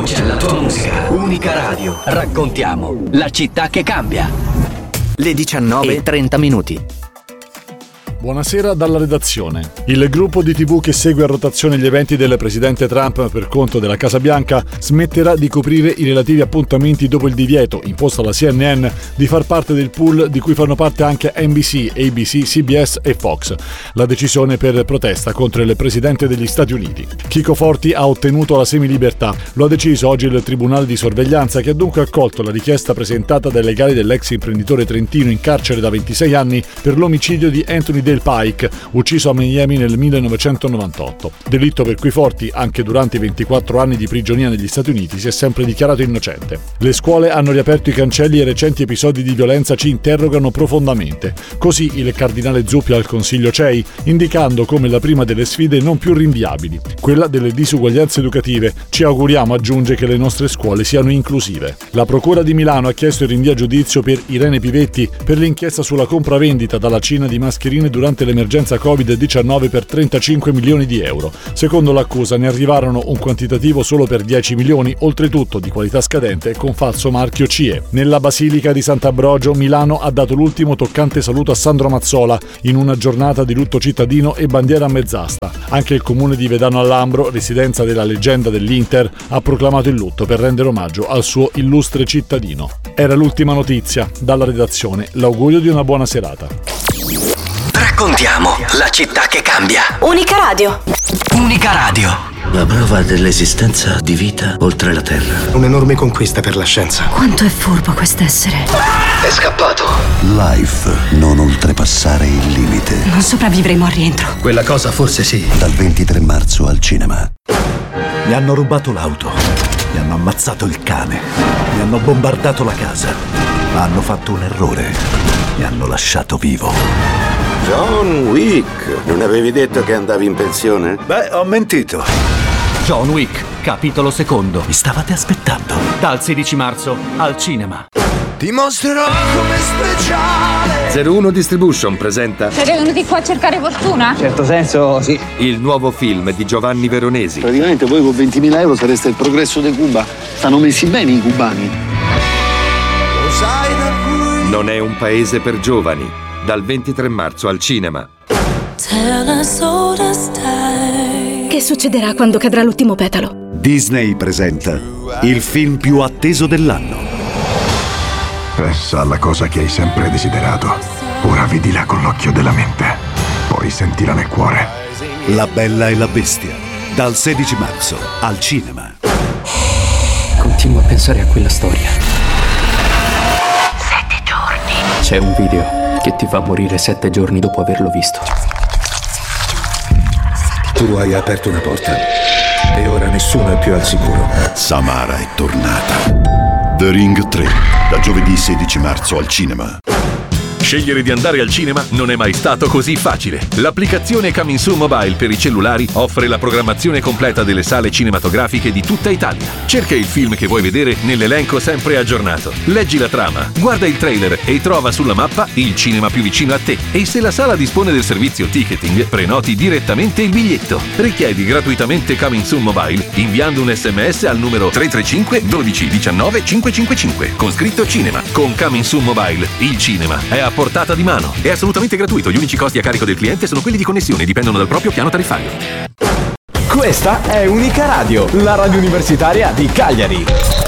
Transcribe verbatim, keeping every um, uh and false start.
voce alla tua musica. Unica Radio. Raccontiamo la città che cambia. Le diciannove e trenta minuti. Buonasera dalla redazione. Il gruppo di tivù che segue a rotazione gli eventi del presidente Trump per conto della Casa Bianca smetterà di coprire i relativi appuntamenti dopo il divieto imposto alla C N N di far parte del pool di cui fanno parte anche N B C, A B C, C B S e Fox. La decisione per protesta contro il presidente degli Stati Uniti. Chico Forti ha ottenuto la semilibertà. Lo ha deciso oggi il Tribunale di Sorveglianza, che ha dunque accolto la richiesta presentata dai legali dell'ex imprenditore trentino in carcere da ventisei anni per l'omicidio di Anthony Dale Pike, ucciso a Miami nel millenovecentonovantotto. Delitto per cui Forti, anche durante i ventiquattro anni di prigionia negli Stati Uniti, si è sempre dichiarato innocente. Le scuole hanno riaperto i cancelli e recenti episodi di violenza ci interrogano profondamente. Così il cardinale Zuppi al Consiglio C E I, indicando come la prima delle sfide non più rinviabili, quella delle disuguaglianze educative. Ci auguriamo, aggiunge, che le nostre scuole siano inclusive. La Procura di Milano ha chiesto il rinvio a giudizio per Irene Pivetti per l'inchiesta sulla compravendita dalla Cina di mascherine durante l'emergenza covid diciannove per trentacinque milioni di euro. Secondo l'accusa ne arrivarono un quantitativo solo per dieci milioni, oltretutto di qualità scadente e con falso marchio C E. Nella Basilica di Sant'Ambrogio, Milano ha dato l'ultimo toccante saluto a Sandro Mazzola in una giornata di lutto cittadino e bandiera a mezz'asta. Anche il comune di Vedano al Lambro, residenza della leggenda dell'Inter, ha proclamato il lutto per rendere omaggio al suo illustre cittadino. Era l'ultima notizia. Dalla redazione, l'augurio di una buona serata. Raccontiamo la città che cambia. Unica Radio. Unica Radio. La prova dell'esistenza di vita oltre la Terra. Un'enorme conquista per la scienza. Quanto è furbo quest'essere. È scappato. Life, non oltrepassare il limite. Non sopravvivremo al rientro. Quella cosa forse sì. Dal ventitré marzo al cinema. Mi hanno rubato l'auto. Mi hanno ammazzato il cane. Mi hanno bombardato la casa. Hanno fatto un errore. Mi hanno lasciato vivo. John Wick, non avevi detto che andavi in pensione? Beh, ho mentito. John Wick, capitolo secondo. Mi stavate aspettando. Dal sedici marzo al cinema. Ti mostrerò come speciale. zero uno Distribution presenta. Siete venuti qua a cercare fortuna? In certo senso, sì. Il nuovo film di Giovanni Veronesi. Praticamente voi con ventimila euro sareste il progresso di Cuba. Stanno messi bene i cubani. Lo sai da cui... Non è un paese per giovani. Dal ventitré marzo al cinema. Che succederà quando cadrà l'ultimo petalo? Disney presenta il film più atteso dell'anno. Pensa alla cosa che hai sempre desiderato. Ora vedila con l'occhio della mente. Poi sentila nel cuore. La Bella e la Bestia. Dal sedici marzo al cinema. Continuo a pensare a quella storia. Sette giorni. C'è un video che ti fa morire sette giorni dopo averlo visto. Tu hai aperto una porta e ora nessuno è più al sicuro. Samara è tornata. The Ring tre, da giovedì sedici marzo al cinema. Scegliere di andare al cinema non è mai stato così facile. L'applicazione Coming Soon Mobile per i cellulari offre la programmazione completa delle sale cinematografiche di tutta Italia. Cerca il film che vuoi vedere nell'elenco sempre aggiornato. Leggi la trama, guarda il trailer e trova sulla mappa il cinema più vicino a te. E se la sala dispone del servizio ticketing, prenoti direttamente il biglietto. Richiedi gratuitamente Coming Soon Mobile inviando un sms al numero tre tre cinque uno due uno nove cinque cinque cinque con scritto cinema. Con Coming Soon Mobile il cinema è a portata di mano. È assolutamente gratuito. Gli unici costi a carico del cliente sono quelli di connessione e dipendono dal proprio piano tariffario. Questa è Unica Radio, la radio universitaria di Cagliari.